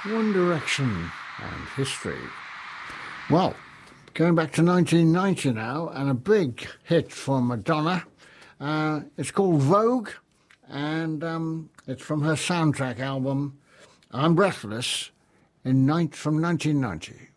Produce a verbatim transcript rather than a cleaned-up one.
One Direction and history. Well, going back to nineteen ninety now, and a big hit for Madonna. Uh, it's called Vogue, and um, it's from her soundtrack album, I'm Breathless, in night from nineteen ninety.